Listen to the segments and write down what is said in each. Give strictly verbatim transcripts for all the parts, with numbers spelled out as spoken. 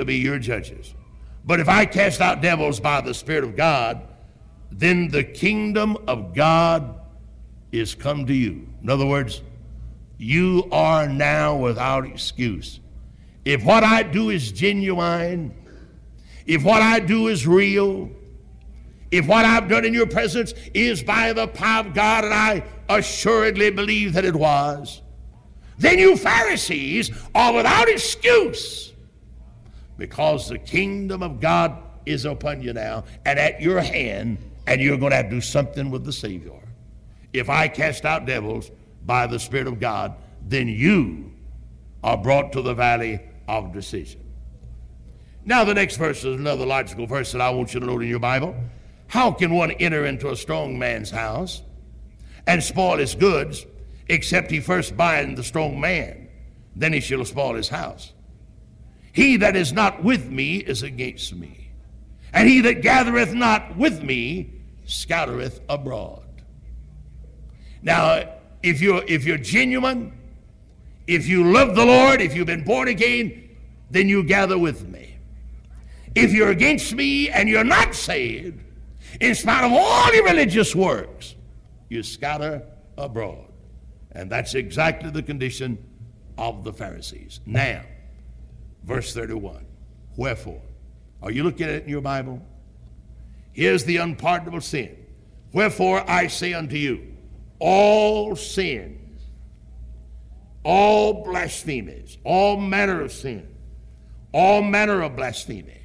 to be your judges. But if I cast out devils by the Spirit of God, then the kingdom of God is come to you. In other words, you are now without excuse. If what I do is genuine, if what I do is real, if what I've done in your presence is by the power of God, and I assuredly believe that it was, then you Pharisees are without excuse, because the kingdom of God is upon you now and at your hand, and you're going to have to do something with the Savior. If I cast out devils by the Spirit of God, then you are brought to the valley of decision. Now the next verse is another logical verse that I want you to note in your Bible. How can one enter into a strong man's house and spoil his goods, except he first bind the strong man? Then he shall spoil his house. He that is not with me is against me, and he that gathereth not with me scattereth abroad. Now, if you're, if you're genuine, if you love the Lord, if you've been born again, then you gather with me. If you're against me and you're not saved, in spite of all your religious works, you scatter abroad. And that's exactly the condition of the Pharisees. Now, verse thirty-one. Wherefore, are you looking at it in your Bible? Here's the unpardonable sin. Wherefore I say unto you, all sins, all blasphemies, all manner of sin, all manner of blasphemy,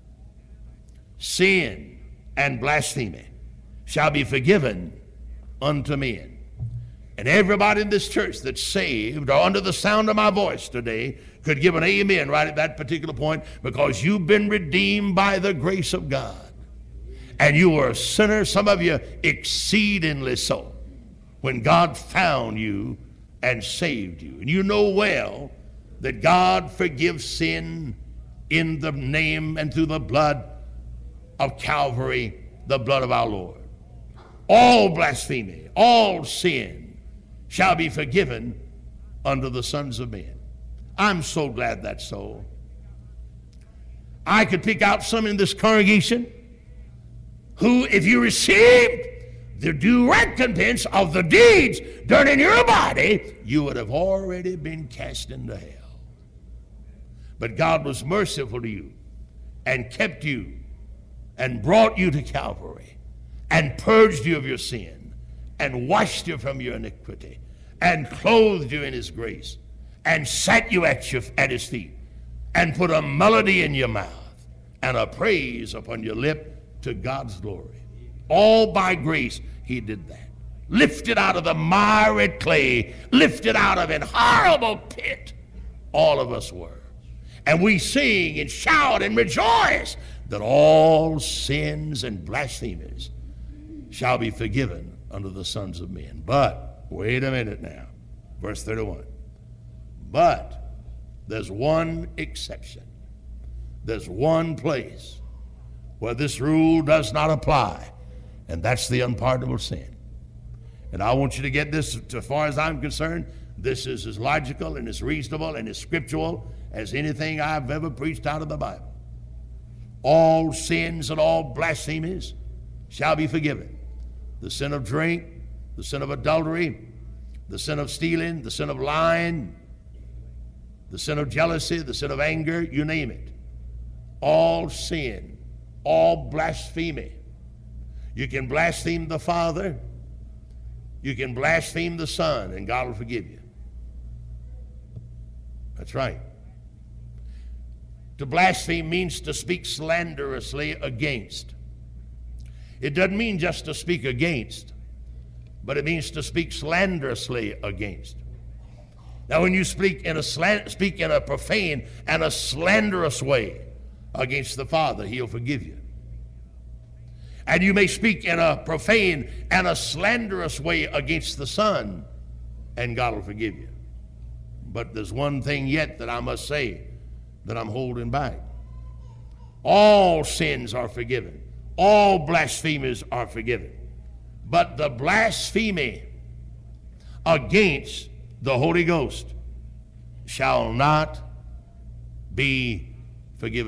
sin and blasphemy shall be forgiven unto men. And everybody in this church that's saved or under the sound of my voice today could give an amen right at that particular point, because you've been redeemed by the grace of God. And you were a sinner, some of you exceedingly so, when God found you and saved you. And you know well that God forgives sin in the name and through the blood of Calvary, the blood of our Lord. All blasphemy, all sin shall be forgiven unto the sons of men. I'm so glad that's so. I could pick out some in this congregation who, if you received the due recompense of the deeds done in your body, you would have already been cast into hell. But God was merciful to you and kept you and brought you to Calvary and purged you of your sin and washed you from your iniquity and clothed you in his grace and sat you at, your, at his feet and put a melody in your mouth and a praise upon your lip to God's glory. All by grace he did that. Lifted out of the miry clay, lifted out of an horrible pit, all of us were. And we sing and shout and rejoice that all sins and blasphemies shall be forgiven unto the sons of men. But, wait a minute now, verse thirty-one. But there's one exception. There's one place where this rule does not apply, and that's the unpardonable sin. And I want you to get this, as far as I'm concerned, this is as logical and as reasonable and as scriptural as anything I've ever preached out of the Bible. All sins and all blasphemies shall be forgiven. The sin of drink, the sin of adultery, the sin of stealing, the sin of lying, the sin of jealousy, the sin of anger, you name it. All sin, all blasphemy. You can blaspheme the Father, you can blaspheme the Son, and God will forgive you. That's right. To blaspheme means to speak slanderously against. It doesn't mean just to speak against, but it means to speak slanderously against. Now, when you speak in a slant, speak in a profane and a slanderous way against the Father, he'll forgive you. And you may speak in a profane and a slanderous way against the Son, and God will forgive you. But there's one thing yet that I must say that I'm holding back. All sins are forgiven. All blasphemies are forgiven. But the blasphemy against the Holy Ghost shall not be forgiven.